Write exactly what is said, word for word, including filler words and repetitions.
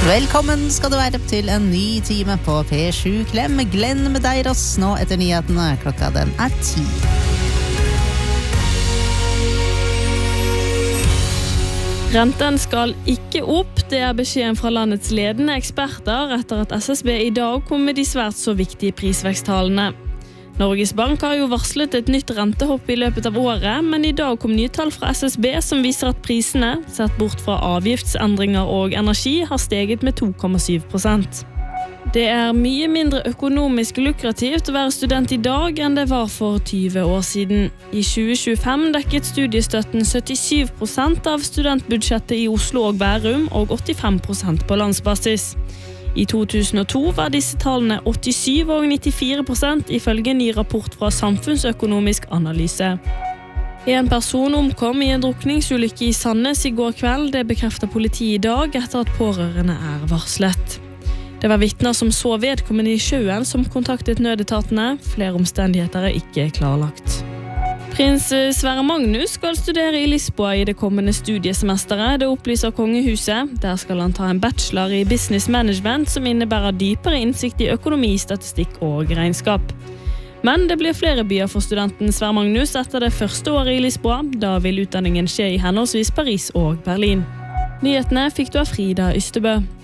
Velkommen skal du være til en ny time på P sju Klem. Glenn med deg Ross nå etter nyhetene. Klokka den er ti. Renten skal ikke opp, det er beskjeden fra landets ledende eksperter etter at S S B i dag kom med de svært så viktige prisveksttallene. Norges Bank har jo varslet et nytt rentehopp i løpet av året, men i dag kom nye tall fra S S B som viser at prisene, sett bort fra avgiftsendringer og energi, har steget med to komma syv prosent. Det er mye mindre økonomisk lukrativt å være student i dag enn det var for tyve år siden. I tjue tjuefem dekket studiestøtten syttisyv prosent av studentbudsjettet i Oslo og Bærum og åttifem prosent på landsbasis. I to tusen og to var disse tallene åttisyv og nittifire prosent ifølge en ny rapport fra Samfunnsøkonomisk analyse. En person omkom i en drukningsulykke i Sandnes i går kveld. Det bekrefter politiet i dag etter at pårørende er varslet. Det var vitner som så vedkommende i sjøen som kontaktet nødetatene. Flere omstendigheter er ikke klarlagt. Prins Sverre Magnus skal studere i Lisboa i det kommende studiesemesteret, det opplyser kongehuset. Der skal han ta en bachelor i business management som innebærer dypere innsikt i økonomi, statistikk og regnskap. Men det blir flere byer for studenten Sverre Magnus etter det første året i Lisboa. Da vil utdanningen skje i henholdsvis Paris og Berlin. Nyhetene fikk du av Frida Ystebø.